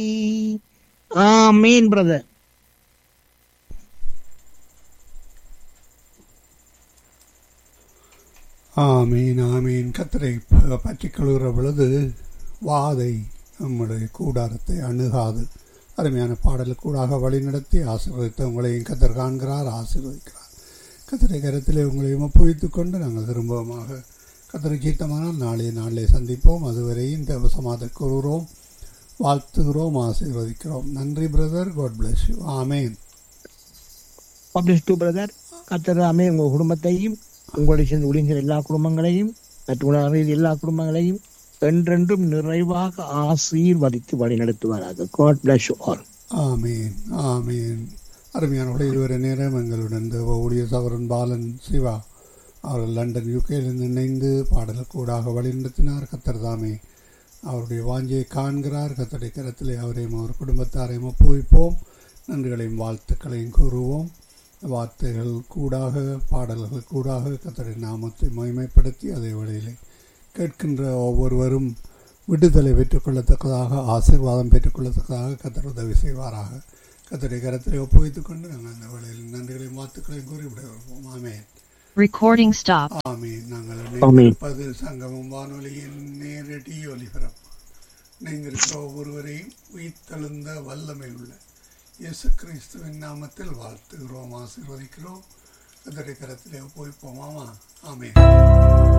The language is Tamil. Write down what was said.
ஆமீன் பிரதர். ஆமீன் ஆமீன். கத்தரை பற்றி கொள்கிற பொழுது வாதை நம்முடைய கூடாரத்தை அணுகாது. அருமையான பாடலுக்கூடாக வழிநடத்தி ஆசீர்வதித்த உங்களையும் கத்தர் காண்கிறார், ஆசீர்வதிக்கிறார். கத்தரை கரத்திலே உங்களையும் ஒப்புவித்துக் கொண்டு நாங்கள் திரும்பமாக கத்தரை சீத்தமானால் நாளைய நாளிலே சந்திப்போம். அதுவரையும் தேவசமாதை கூறுகிறோம், வாழ்த்துகிறோம், ஆசீர்வதிக்கிறோம். நன்றி brother. God bless you. Amen. Brother, கர்த்தர் தாமே உங்கள் குடும்பத்தையும் உங்களுடைய சேர்ந்து ஊழியர்கள் எல்லா குடும்பங்களையும் மற்ற எல்லா குடும்பங்களையும் என்றென்றும் நிறைவாக ஆசீர்வதித்து வழிநடத்துவாராக. God bless you all. ஆமீன் ஆமீன். அருமையானவர்களே, இதுவரை நேரம் எங்களுடன் தேவ ஊழியர் சகோதரன் பாலன் சிவா அவர்கள் லண்டன் யூகேலிருந்து இணைந்து பாடலுக்கூடாக வழிநடத்தினார். கர்த்தர் தாமே அவருடைய வாஞ்சியை காண்கிறார். கர்த்தருடைய கரத்திலே அவரையும் அவர் குடும்பத்தாரையும் ஒப்புவிப்போம். நன்றிகளையும் வாழ்த்துக்களையும் கூறுவோம். வார்த்தைகள் கூடாக பாடல்கள் கூடாக கர்த்தருடைய நாமத்தை மகிமைப்படுத்தி அதே வேளையிலே கேட்கின்ற ஒவ்வொருவரும் விடுதலை பெற்றுக்கொள்ளத்தக்கதாக, ஆசீர்வாதம் பெற்றுக்கொள்ளத்தக்கதாக கர்த்தர் உதவி செய்வாராக. கர்த்தருடைய கரத்திலே ஒப்புவித்துக் கொண்டு நாங்கள் அந்த வேளையில் நன்றிகளையும் வாழ்த்துக்களையும் கூறி விடுவோம். ஆமேன். Recording stop. ஆமீன். நாங்கள் இணைந்திருப்பது சங்கமம் வானொலியின் நேரடி ஒலிபரப்பு. இணைந்திருக்கிற ஒவ்வொருவரையும் உயிர்த்தெழுந்த வல்லமை உள்ள இயேசு கிறிஸ்துவின் நாமத்தில் வாழ்த்துகிறோம், ஆசீர்வதிக்கிறோம். கர்த்தருடைய கரத்திலே ஒப்புவிப்போம். ஆமேன்.